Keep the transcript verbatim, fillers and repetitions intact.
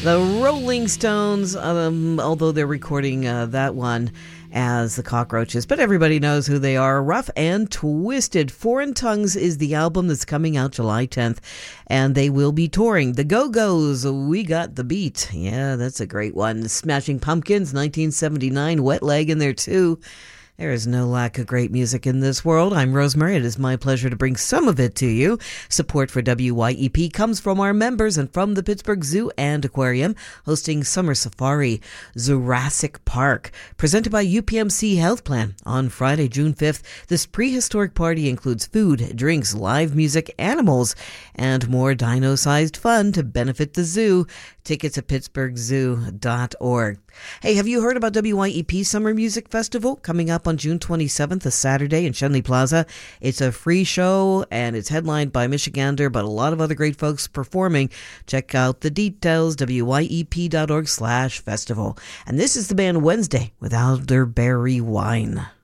The Rolling Stones, um, although they're recording uh, that one as the Cockroaches, but everybody knows who they are. Rough and Twisted. Foreign Tongues is the album that's coming out July tenth, and they will be touring. The Go-Go's, We Got the Beat. Yeah, that's a great one. Smashing Pumpkins, nineteen seventy-nine, Wet Leg in there too. There is no lack of great music in this world. I'm Rosemary. It is my pleasure to bring some of it to you. Support for W Y E P comes from our members and from the Pittsburgh Zoo and Aquarium, hosting Summer Safari, Jurassic Park, presented by U P M C Health Plan. On Friday, June fifth, this prehistoric party includes food, drinks, live music, animals, and more dino-sized fun to benefit the zoo. Tickets at pittsburgh zoo dot org. Hey, have you heard about W Y E P Summer Music Festival coming up on June twenty-seventh, a Saturday in Shenley Plaza? It's a free show and it's headlined by Michigander, but a lot of other great folks performing. Check out the details, W Y E P dot org slash festival. And this is the band Wednesday with Elderberry Wine.